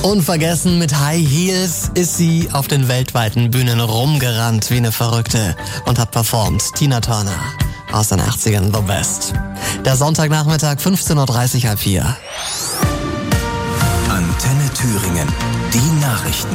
Unvergessen mit High Heels ist sie auf den weltweiten Bühnen rumgerannt wie eine Verrückte und hat performt. Tina Turner aus den 80ern, The Best. Der Sonntagnachmittag, 15.30 Uhr, halb 4. Antenne Thüringen, die Nachrichten.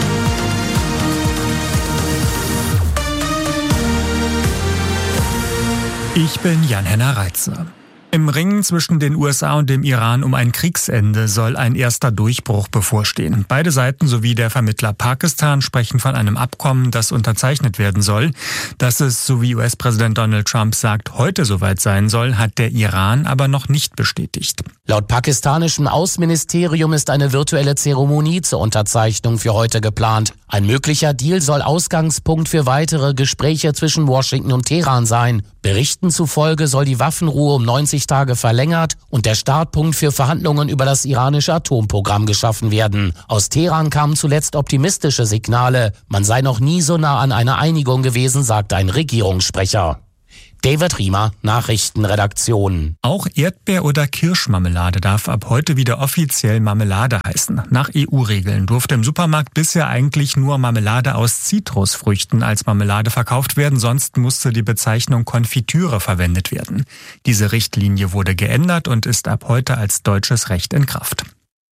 Ich bin Jan-Henner Reitzer. Im Ringen zwischen den USA und dem Iran um ein Kriegsende soll ein erster Durchbruch bevorstehen. Beide Seiten sowie der Vermittler Pakistan sprechen von einem Abkommen, das unterzeichnet werden soll. Dass es, so wie US-Präsident Donald Trump sagt, heute soweit sein soll, hat der Iran aber noch nicht bestätigt. Laut pakistanischem Außenministerium ist eine virtuelle Zeremonie zur Unterzeichnung für heute geplant. Ein möglicher Deal soll Ausgangspunkt für weitere Gespräche zwischen Washington und Teheran sein. Berichten zufolge soll die Waffenruhe um 90 Tage verlängert und der Startpunkt für Verhandlungen über das iranische Atomprogramm geschaffen werden. Aus Teheran kamen zuletzt optimistische Signale. Man sei noch nie so nah an einer Einigung gewesen, sagte ein Regierungssprecher. David Riemer, Nachrichtenredaktion. Auch Erdbeer- oder Kirschmarmelade darf ab heute wieder offiziell Marmelade heißen. Nach EU-Regeln durfte im Supermarkt bisher eigentlich nur Marmelade aus Zitrusfrüchten als Marmelade verkauft werden, sonst musste die Bezeichnung Konfitüre verwendet werden. Diese Richtlinie wurde geändert und ist ab heute als deutsches Recht in Kraft.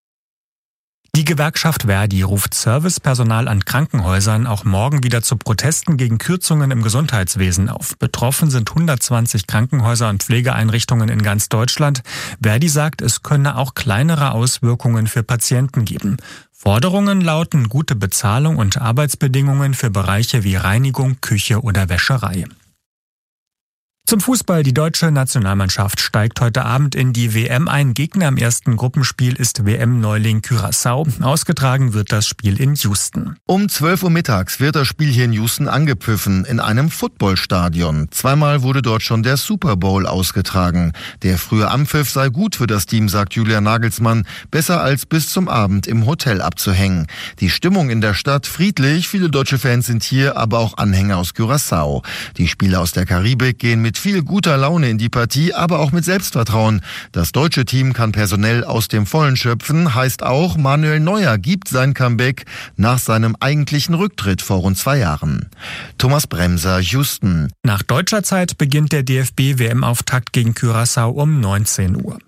Die Gewerkschaft Verdi ruft Servicepersonal an Krankenhäusern auch morgen wieder zu Protesten gegen Kürzungen im Gesundheitswesen auf. Betroffen sind 120 Krankenhäuser und Pflegeeinrichtungen in ganz Deutschland. Verdi sagt, es könne auch kleinere Auswirkungen für Patienten geben. Forderungen lauten gute Bezahlung und Arbeitsbedingungen für Bereiche wie Reinigung, Küche oder Wäscherei. Zum Fußball. Die deutsche Nationalmannschaft steigt heute Abend in die WM ein. Gegner im ersten Gruppenspiel ist WM-Neuling Curaçao. Ausgetragen wird das Spiel in Houston. Um 12 Uhr mittags wird das Spiel hier in Houston angepfiffen, in einem Footballstadion. Zweimal wurde dort schon der Super Bowl ausgetragen. Der frühe Anpfiff sei gut für das Team, sagt Julian Nagelsmann. Besser als bis zum Abend im Hotel abzuhängen. Die Stimmung in der Stadt friedlich. Viele deutsche Fans sind hier, aber auch Anhänger aus Curaçao. Die Spieler aus der Karibik gehen mit viel guter Laune in die Partie, aber auch mit Selbstvertrauen. Das deutsche Team kann personell aus dem Vollen schöpfen, heißt auch, Manuel Neuer gibt sein Comeback nach seinem eigentlichen Rücktritt vor rund 2 Jahren. Thomas Bremser, Houston. Nach deutscher Zeit beginnt der DFB-WM-Auftakt gegen Curaçao um 19 Uhr.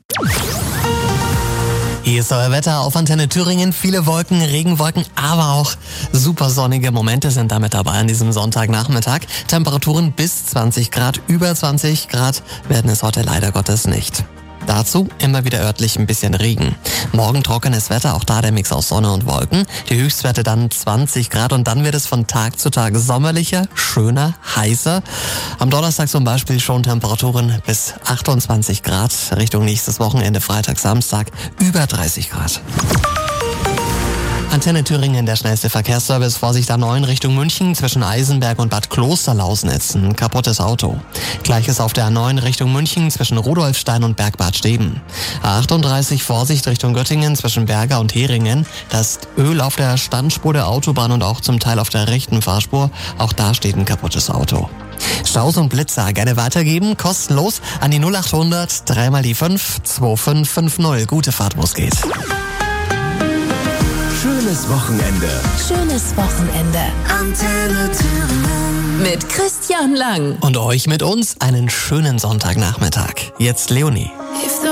Hier ist euer Wetter auf Antenne Thüringen. Viele Wolken, Regenwolken, aber auch super sonnige Momente sind damit dabei an diesem Sonntagnachmittag. Temperaturen bis 20 Grad, über 20 Grad werden es heute leider Gottes nicht. Dazu immer wieder örtlich ein bisschen Regen. Morgen trockenes Wetter, auch da der Mix aus Sonne und Wolken. Die Höchstwerte dann 20 Grad und dann wird es von Tag zu Tag sommerlicher, schöner, heißer. Am Donnerstag zum Beispiel schon Temperaturen bis 28 Grad. Richtung nächstes Wochenende, Freitag, Samstag über 30 Grad. Antenne Thüringen, der schnellste Verkehrsservice. Vorsicht A9 Richtung München zwischen Eisenberg und Bad Klosterlausnitz. Ein kaputtes Auto. Gleiches auf der A9 Richtung München zwischen Rudolfstein und Bergbad Steben. A38 Vorsicht Richtung Göttingen zwischen Berger und Heringen. Das Öl auf der Standspur der Autobahn und auch zum Teil auf der rechten Fahrspur. Auch da steht ein kaputtes Auto. Staus und Blitzer gerne weitergeben, kostenlos an die 0800 3 mal die 5 2550. Gute Fahrt, wo es geht. Schönes Wochenende. Schönes Wochenende. Antenne Thüringen. Mit Christian Lang. Und euch mit uns einen schönen Sonntagnachmittag. Jetzt Leonie.